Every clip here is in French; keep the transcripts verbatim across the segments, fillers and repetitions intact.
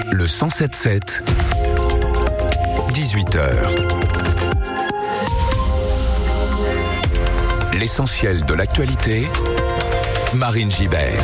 Le cent sept sept, dix-huit heures. L'essentiel de l'actualité, Marine Gibert.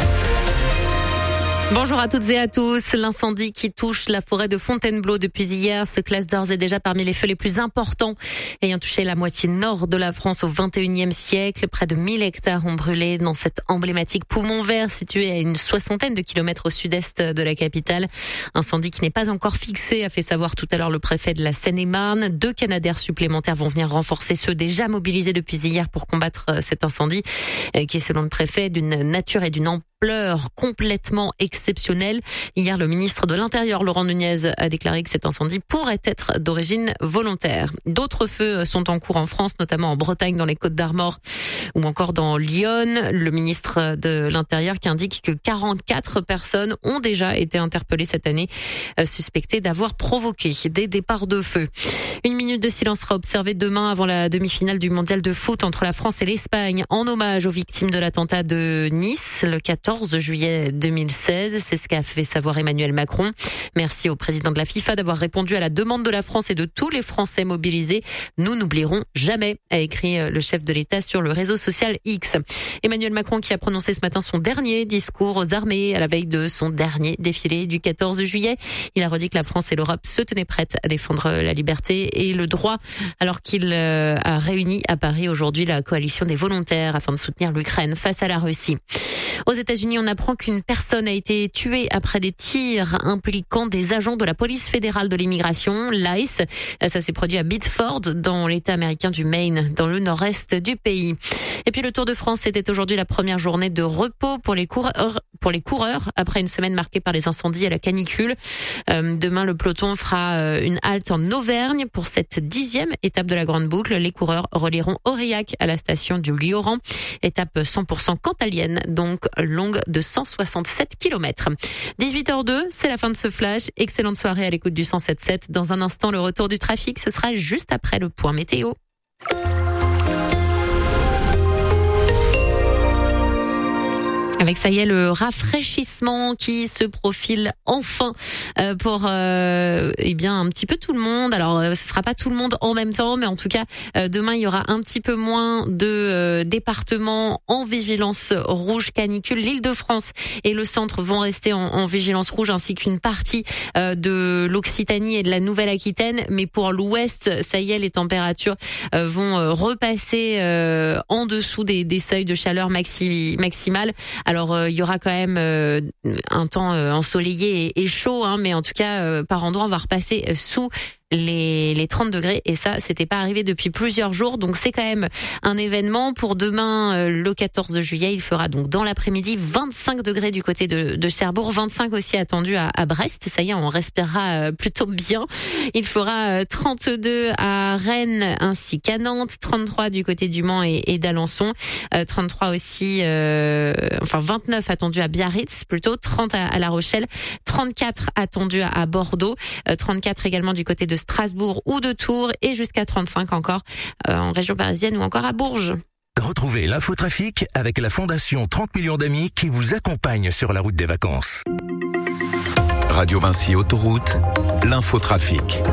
Bonjour à toutes et à tous. L'incendie qui touche la forêt de Fontainebleau depuis hier se classe d'ores et déjà parmi les feux les plus importants ayant touché la moitié nord de la France au vingt et unième siècle. Près de mille hectares ont brûlé dans cet emblématique poumon vert situé à une soixantaine de kilomètres au sud-est de la capitale. Incendie qui n'est pas encore fixé, a fait savoir tout à l'heure le préfet de la Seine-et-Marne. Deux Canadair supplémentaires vont venir renforcer ceux déjà mobilisés depuis hier pour combattre cet incendie qui est, selon le préfet, d'une nature et d'une ampleur complètement exceptionnel. Hier, le ministre de l'Intérieur, Laurent Nunez, a déclaré que cet incendie pourrait être d'origine volontaire. D'autres feux sont en cours en France, notamment en Bretagne, dans les Côtes-d'Armor ou encore dans Lyon. Le ministre de l'Intérieur qui indique que quarante-quatre personnes ont déjà été interpellées cette année, suspectées d'avoir provoqué des départs de feu. Une minute de silence sera observée demain avant la demi-finale du mondial de foot entre la France et l'Espagne, en hommage aux victimes de l'attentat de Nice, le quatorze juillet deux mille seize. C'est ce qu'a fait savoir Emmanuel Macron. Merci au président de la FIFA d'avoir répondu à la demande de la France et de tous les Français mobilisés. Nous n'oublierons jamais, a écrit le chef de l'État sur le réseau social X. Emmanuel Macron qui a prononcé ce matin son dernier discours aux armées à la veille de son dernier défilé du quatorze juillet. Il a redit que la France et l'Europe se tenaient prêtes à défendre la liberté et le droit, alors qu'il a réuni à Paris aujourd'hui la coalition des volontaires afin de soutenir l'Ukraine face à la Russie. Aux États-Unis, on apprend qu'une personne a été tuée après des tirs impliquant des agents de la police fédérale de l'immigration, l'I C E. Ça s'est produit à Biddeford, dans l'État américain du Maine, dans le nord-est du pays. Et puis le Tour de France, c'était aujourd'hui la première journée de repos pour les coureurs, pour les coureurs après une semaine marquée par les incendies et la canicule. Euh, demain, le peloton fera une halte en Auvergne pour cette dixième étape de la Grande Boucle. Les coureurs relieront Aurillac à la station du Lioran. Étape cent pour cent cantalienne, donc longue de cent soixante-sept kilomètres. dix-huit heures deux, c'est la fin de ce flash. Excellente soirée à l'écoute du cent sept sept. Dans un instant, le retour du trafic, ce sera juste après le point météo. Avec ça y est, le rafraîchissement qui se profile enfin euh, pour euh, eh bien un petit peu tout le monde. Alors euh, ce sera pas tout le monde en même temps, mais en tout cas euh, demain il y aura un petit peu moins de euh, départements en vigilance rouge canicule. L'Île-de-France et le centre vont rester en, en vigilance rouge, ainsi qu'une partie euh, de l'Occitanie et de la Nouvelle-Aquitaine. Mais pour l'Ouest, ça y est, les températures euh, vont euh, repasser euh, en dessous des, des seuils de chaleur maxi, maximale. Alors il euh, y aura quand même euh, un temps euh, ensoleillé et, et chaud, hein, mais en tout cas euh, par endroits on va repasser sous les les trente degrés, et ça c'était pas arrivé depuis plusieurs jours, donc c'est quand même un événement. Pour demain, euh, le quatorze juillet, il fera donc dans l'après-midi vingt-cinq degrés du côté de, de Cherbourg, vingt-cinq aussi attendu à, à Brest. Ça y est, on respirera euh, plutôt bien. Il fera euh, trente-deux à Rennes ainsi qu'à Nantes, trente-trois du côté du Mans et, et d'Alençon, euh, trente-trois aussi, euh, enfin vingt-neuf attendu à Biarritz plutôt, trente à, à La Rochelle, trente-quatre attendu à, à Bordeaux, euh, trente-quatre également du côté de Strasbourg ou de Tours, et jusqu'à trente-cinq encore euh, en région parisienne ou encore à Bourges. Retrouvez l'infotrafic avec la Fondation trente millions d'amis qui vous accompagne sur la route des vacances. Radio Vinci Autoroute, l'infotrafic.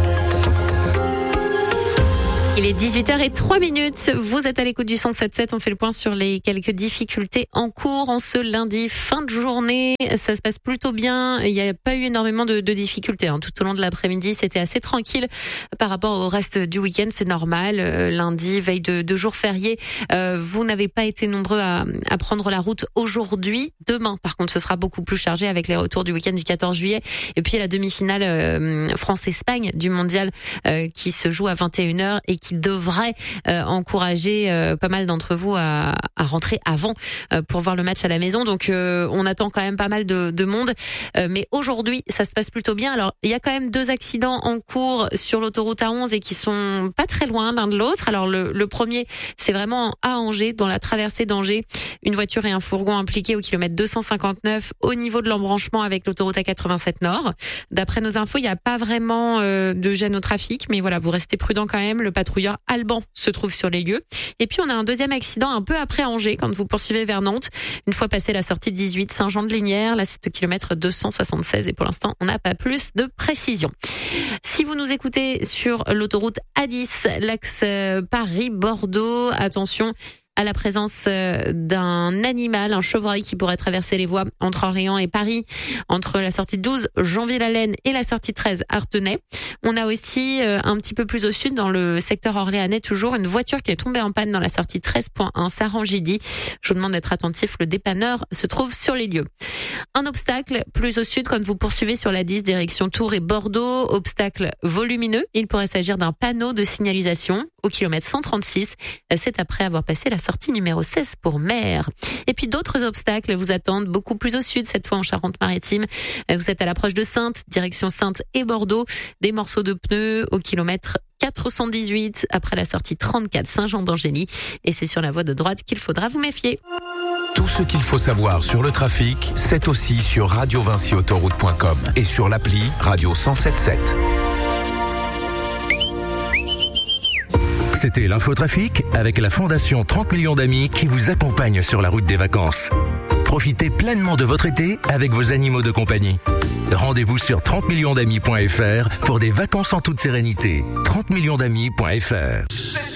Il est dix-huit heures zéro trois minutes. Vous êtes à l'écoute du cent sept sept. On fait le point sur les quelques difficultés en cours en ce lundi fin de journée. Ça se passe plutôt bien. Il n'y a pas eu énormément de, de difficultés, hein. Tout au long de l'après-midi, c'était assez tranquille par rapport au reste du week-end. C'est normal. Euh, lundi, veille de, de jour férié. Euh, vous n'avez pas été nombreux à, à prendre la route aujourd'hui. Demain, par contre, ce sera beaucoup plus chargé avec les retours du week-end du quatorze juillet. Et puis la demi-finale euh, France-Espagne du mondial euh, qui se joue à vingt et une heures et qui qui devrait euh, encourager euh, pas mal d'entre vous à, à rentrer avant euh, pour voir le match à la maison. Donc euh, on attend quand même pas mal de, de monde. Euh, mais aujourd'hui, ça se passe plutôt bien. Alors il y a quand même deux accidents en cours sur l'autoroute A onze et qui sont pas très loin l'un de l'autre. Alors le, le premier, c'est vraiment à Angers, dans la traversée d'Angers. Une voiture et un fourgon impliqués au kilomètre deux cent cinquante-neuf au niveau de l'embranchement avec l'autoroute A quatre-vingt-sept Nord. D'après nos infos, il n'y a pas vraiment euh, de gêne au trafic, mais voilà, vous restez prudents quand même. Le patrouillage patrouilleur Alban se trouve sur les lieux. Et puis on a un deuxième accident un peu après Angers quand vous poursuivez vers Nantes. Une fois passé la sortie dix-huit Saint-Jean-de-Lignières, là c'est au kilomètre deux cent soixante-seize et pour l'instant on n'a pas plus de précision. Si vous nous écoutez sur l'autoroute A dix, l'axe Paris-Bordeaux, attention à la présence d'un animal, un chevreuil qui pourrait traverser les voies entre Orléans et Paris, entre la sortie douze Jeanville-Allen et la sortie treize Artenay. On a aussi un petit peu plus au sud, dans le secteur orléanais, toujours une voiture qui est tombée en panne dans la sortie treize point un Sarangidy. Je vous demande d'être attentif, le dépanneur se trouve sur les lieux. Un obstacle plus au sud quand vous poursuivez sur la dix direction Tours et Bordeaux, obstacle volumineux. Il pourrait s'agir d'un panneau de signalisation au kilomètre cent trente-six. C'est après avoir passé la sortie numéro seize pour Mer. Et puis d'autres obstacles vous attendent beaucoup plus au sud, cette fois en Charente-Maritime. Vous êtes à l'approche de Saintes, direction Saintes et Bordeaux. Des morceaux de pneus au kilomètre quatre cent dix-huit après la sortie trente-quatre Saint-Jean-d'Angély. Et c'est sur la voie de droite qu'il faudra vous méfier. Tout ce qu'il faut savoir sur le trafic, c'est aussi sur radio vinci autoroute point com et sur l'appli Radio cent sept sept. C'était l'infotrafic avec la Fondation trente millions d'amis qui vous accompagne sur la route des vacances. Profitez pleinement de votre été avec vos animaux de compagnie. Rendez-vous sur trente millions d'amis point f r pour des vacances en toute sérénité. trente millions d'amis point f r.